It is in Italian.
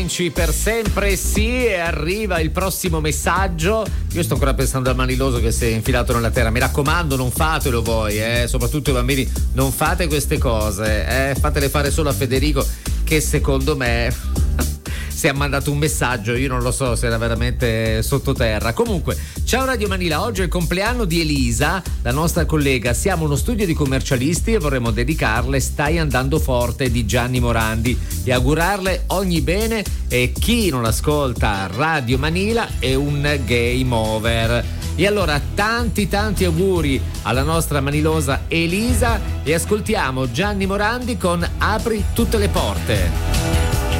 Per sempre sì, e arriva il prossimo messaggio. Io sto ancora pensando al Maniloso che si è infilato nella terra. Mi raccomando, non fatelo voi, soprattutto i bambini, non fate queste cose, fatele fare solo a Federico, che secondo me si è mandato un messaggio, io non lo so se era veramente sottoterra. Comunque, ciao Radio Manila, oggi è il compleanno di Elisa, la nostra collega. Siamo uno studio di commercialisti e vorremmo dedicarle Stai andando forte di Gianni Morandi e augurarle ogni bene, e chi non ascolta Radio Manila è un game over. E allora tanti auguri alla nostra manilosa Elisa, e ascoltiamo Gianni Morandi con Apri tutte le porte.